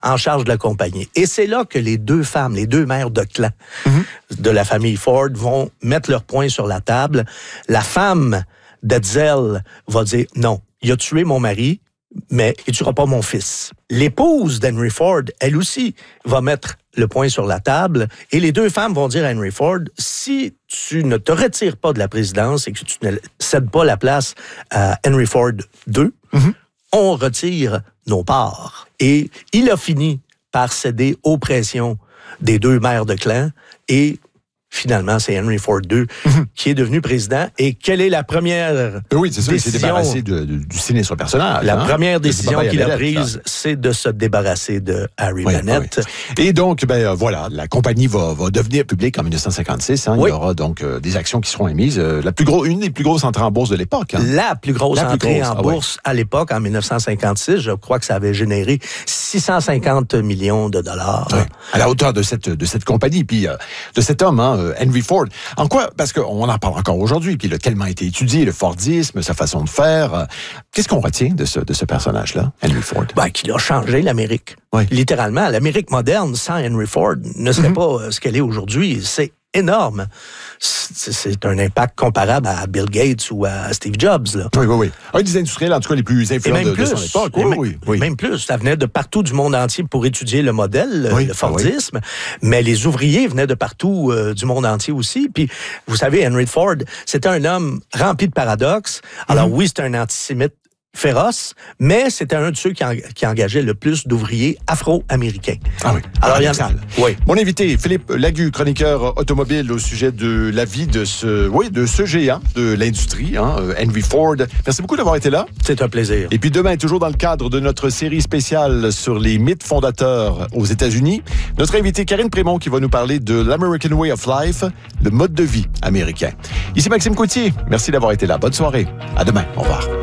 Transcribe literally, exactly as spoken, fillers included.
en charge de la compagnie. Et c'est là que les deux femmes, les deux mères de clan mm-hmm. de la famille Ford vont mettre leur poing sur la table. La femme d'Edsel va dire « Non, il a tué mon mari, mais il ne tuera pas mon fils. » L'épouse d'Henry Ford, elle aussi, va mettre le poing sur la table et les deux femmes vont dire à Henry Ford « Si tu ne te retires pas de la présidence et que tu ne cèdes pas la place à Henry Ford deux, mm-hmm. on retire nos parts. » Et il a fini par céder aux pressions des deux mères de clan et finalement, c'est Henry Ford deux mm-hmm. qui est devenu président. Et quelle est la première oui, c'est ça, décision? Il s'est débarrassé de, de, du sinistre personnage. La hein? première décision qu'il a prise, c'est de se débarrasser de Harry oui, Bennett. Oui. Et donc, ben euh, voilà, la compagnie va, va devenir publique en dix-neuf cent cinquante-six. Hein, oui. Il y aura donc euh, des actions qui seront émises. Euh, la plus gros, une des plus grosses entrées en bourse de l'époque. Hein? La plus grosse la entrée plus grosse. en ah, bourse oui. à l'époque, en dix-neuf cent cinquante-six. Je crois que ça avait généré six cent cinquante millions de dollars. Oui. À la hauteur de cette, de cette compagnie, puis euh, de cet homme, hein, Henry Ford. En quoi? Parce qu'on en parle encore aujourd'hui, puis il a tellement été étudié, le Fordisme, sa façon de faire. Qu'est-ce qu'on retient de ce, de ce personnage-là, Henry Ford? Ben, qu'il a changé l'Amérique. Oui. Littéralement, l'Amérique moderne, sans Henry Ford, ne serait mm-hmm. pas ce qu'elle est aujourd'hui. C'est énorme. C'est un impact comparable à Bill Gates ou à Steve Jobs. Là. Oui, oui, oui. Un des industriels, en tout cas, les plus influents de, plus, de son époque. Oui, même, oui, oui. Même plus. Ça venait de partout du monde entier pour étudier le modèle, oui, le Fordisme. Ah oui. Mais les ouvriers venaient de partout euh, du monde entier aussi. Puis, vous savez, Henry Ford, c'était un homme rempli de paradoxes. Alors mm-hmm. oui, c'était un antisémite féroce, mais c'était un de ceux qui, en, qui engageait le plus d'ouvriers afro-américains. Ah oui. Alors, il y en a... oui. Mon invité, Philippe Lagu, chroniqueur automobile au sujet de la vie de ce, oui, de ce géant de l'industrie, hein, Henry Ford. Merci beaucoup d'avoir été là. C'est un plaisir. Et puis demain, toujours dans le cadre de notre série spéciale sur les mythes fondateurs aux États-Unis, notre invité Karine Prémont qui va nous parler de l'American Way of Life, le mode de vie américain. Ici Maxime Coutier. Merci d'avoir été là. Bonne soirée. À demain. Au revoir.